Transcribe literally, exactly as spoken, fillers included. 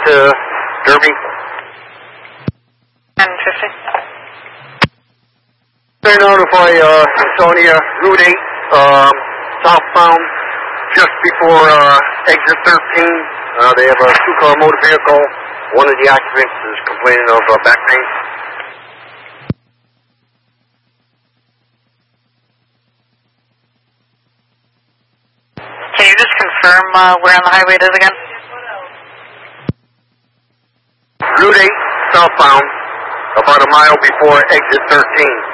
to Derby. ten fifty. They notify uh, Sonia, Route eight, um, southbound, just before uh, exit thirteen. Uh, they have a two-car motor vehicle. One of the occupants is complaining of uh, back pain. Can you just confirm uh, where on the highway it is again? Route eight, southbound, about a mile before exit thirteen.